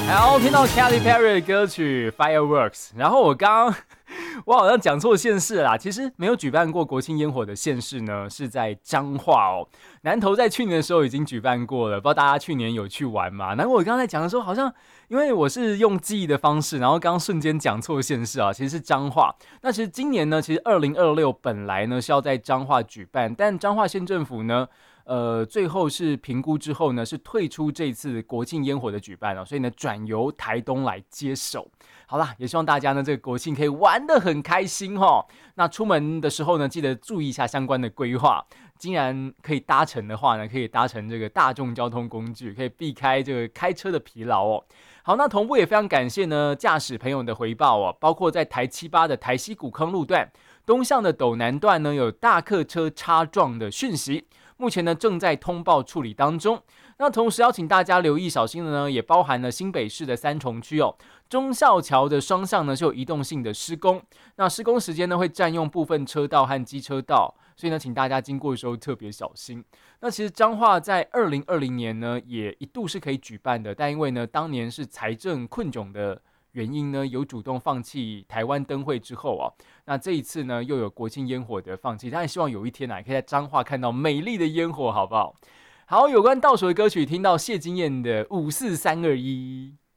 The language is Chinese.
然后听到 Katy Perry 的歌曲 Fireworks， 然后我好像讲错县市了啦，其实没有举办过国庆烟火的县市呢是在彰化哦。南投在去年的时候已经举办过了，不知道大家去年有去玩吗？难怪我刚才讲的时候好像因为我是用记忆的方式，然后刚刚瞬间讲错县市啊，其实是彰化。那其实今年呢，其实2026本来呢是要在彰化举办，但彰化县政府呢最后是评估之后呢，是退出这次国庆烟火的举办哦，所以呢，转由台东来接手。好啦，也希望大家呢这个国庆可以玩得很开心哈。那出门的时候呢，记得注意一下相关的规划。既然可以搭乘的话呢，可以搭乘这个大众交通工具，可以避开这个开车的疲劳哦。好，那同步也非常感谢呢驾驶朋友的回报哦，包括在台78的台西古坑路段、东向的斗南段呢有大客车擦撞的讯息。目前呢正在通报处理当中。那同时邀请大家留意小心的呢，也包含了新北市的三重区哦。忠孝桥的双向呢是有移动性的施工，那施工时间呢会占用部分车道和机车道，所以呢请大家经过的时候特别小心。那其实彰化在2020年呢也一度是可以举办的，但因为呢当年是财政困窘的原因呢，有主动放弃台湾灯会之后啊，那这一次呢又有国庆烟火的放弃，但希望有一天啊，可以在彰化看到美丽的烟火，好不好？好，有关倒数的歌曲，听到谢金燕的5432。